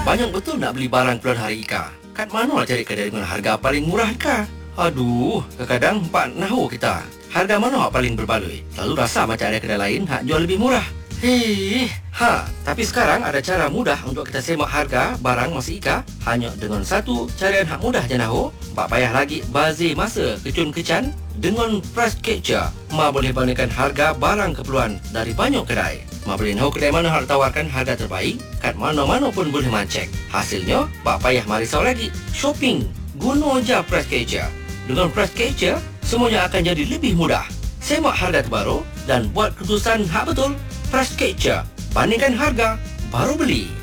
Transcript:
Banyak betul nak beli barang keperluan hari Ika. Kat mana nak cari kedai dengan harga paling murah Ika? Aduh, kadang-kadang empat nahu kita. Harga mana hak paling berbaloi? Lalu rasa macam ada kedai lain hak jual lebih murah. Tapi sekarang ada cara mudah untuk kita semak harga barang masa Ika hanya dengan satu carian hak mudah je nahu. Tak payah lagi bazir masa kecun-kecan. Dengan price capture, Ma boleh bandingkan harga barang keperluan dari banyak kedai. Ma boleh tahu kedai mana hak tawarkan harga terbaik, kat mana-mana pun boleh mancek. Hasilnya, tak payah marisau lagi. Shopping, guna je price capture. Dengan price capture, semuanya akan jadi lebih mudah. Semak harga terbaru dan buat keputusan hak betul. Price capture, bandingkan harga, baru beli.